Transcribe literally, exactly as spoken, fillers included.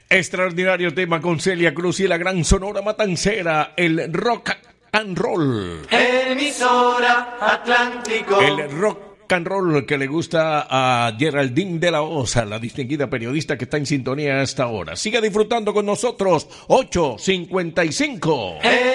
Extraordinario tema con Celia Cruz y la gran Sonora Matancera, el rock and roll. Emisora Atlántico. El rock and roll que le gusta a Geraldine de la Osa, la distinguida periodista que está en sintonía hasta ahora. Siga disfrutando con nosotros. ocho cincuenta y cinco.